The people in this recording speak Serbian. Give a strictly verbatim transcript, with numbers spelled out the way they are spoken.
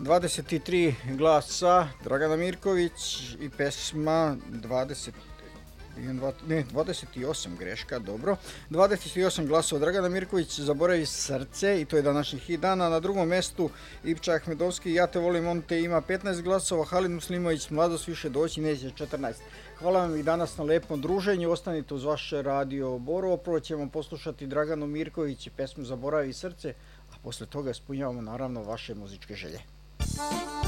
dvadeset tri glasa Dragana Mirković i pesma dvadeset, ne, dvadeset osam greška, dobro. dvadeset osam glasova Dragana Mirković, Zaboravi srce, i to je današnji hit dana. Na drugom mestu Ipča Ahmedovski, Ja te volim, on te, ima petnaest glasova. Halid Muslimović, Mladost više doći neće, četrnaest. Hvala vam i danas na lepom druženju. Ostanite uz vaše radio Borovo. Prvo ćemo poslušati Draganu Mirković i pesmu Zaboravi srce, a posle toga ispunjavamo naravno vaše muzičke želje.